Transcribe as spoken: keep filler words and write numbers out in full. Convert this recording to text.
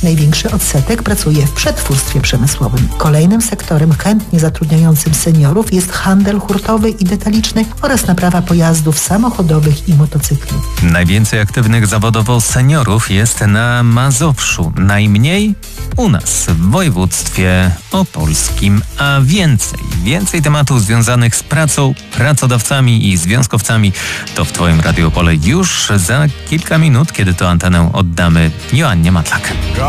Największy odsetek pracuje w przetwórstwie przemysłowym. Kolejnym sektorem chętnie zatrudniającym seniorów jest handel hurtowy i detaliczny oraz naprawa pojazdów samochodowych i motocykli. Najwięcej aktywnych zawodowo seniorów jest na Mazowszu, najmniej u nas w województwie opolskim, a więcej, więcej tematów związanych z pracą, pracodawcami i związkowcami to w Twoim Radiu Opole już za kilka minut, kiedy to antenę oddamy Joannie Matlak.